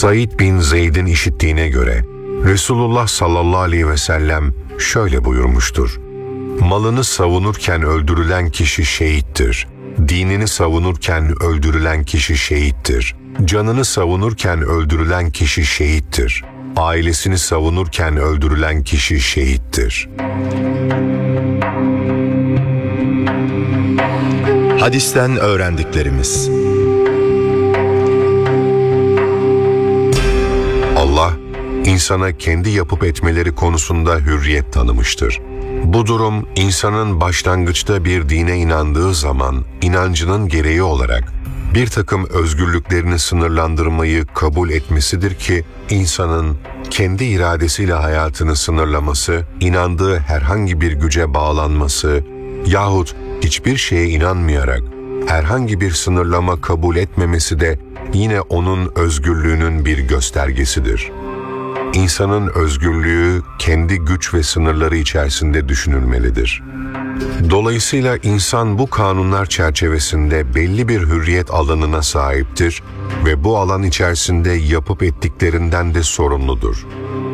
Said bin Zeyd'in işittiğine göre Resulullah sallallahu aleyhi ve sellem şöyle buyurmuştur: malını savunurken öldürülen kişi şehittir. Dinini savunurken öldürülen kişi şehittir. Canını savunurken öldürülen kişi şehittir. Ailesini savunurken öldürülen kişi şehittir. Hadisten öğrendiklerimiz. Allah, insana kendi yapıp etmeleri konusunda hürriyet tanımıştır. Bu durum, insanın başlangıçta bir dine inandığı zaman, inancının gereği olarak bir takım özgürlüklerini sınırlandırmayı kabul etmesidir ki, insanın kendi iradesiyle hayatını sınırlaması, inandığı herhangi bir güce bağlanması yahut hiçbir şeye inanmayarak herhangi bir sınırlama kabul etmemesi de yine onun özgürlüğünün bir göstergesidir. İnsanın özgürlüğü kendi güç ve sınırları içerisinde düşünülmelidir. Dolayısıyla insan bu kanunlar çerçevesinde belli bir hürriyet alanına sahiptir ve bu alan içerisinde yapıp ettiklerinden de sorumludur.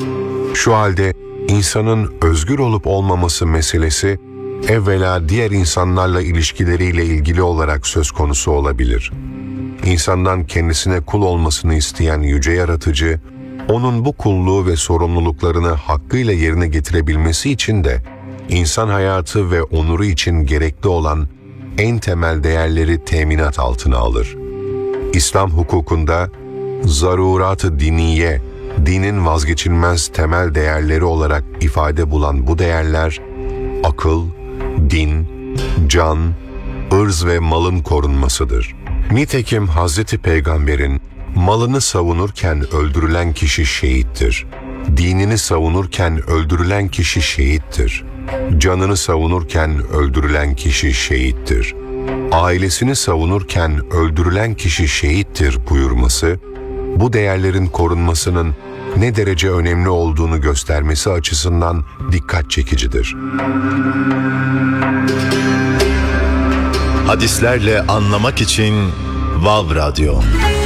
Şu halde insanın özgür olup olmaması meselesi evvela diğer insanlarla ilişkileriyle ilgili olarak söz konusu olabilir. İnsandan kendisine kul olmasını isteyen yüce yaratıcı, onun bu kulluğu ve sorumluluklarını hakkıyla yerine getirebilmesi için de insan hayatı ve onuru için gerekli olan en temel değerleri teminat altına alır. İslam hukukunda zarurat-ı diniye, dinin vazgeçilmez temel değerleri olarak ifade bulan bu değerler, akıl, din, can, ırz ve malın korunmasıdır. Nitekim Hazreti Peygamber'in malını savunurken öldürülen kişi şehittir. Dinini savunurken öldürülen kişi şehittir. Canını savunurken öldürülen kişi şehittir. Ailesini savunurken öldürülen kişi şehittir buyurması, bu değerlerin korunmasının ne derece önemli olduğunu göstermesi açısından dikkat çekicidir. Hadislerle anlamak için Vav Radyo.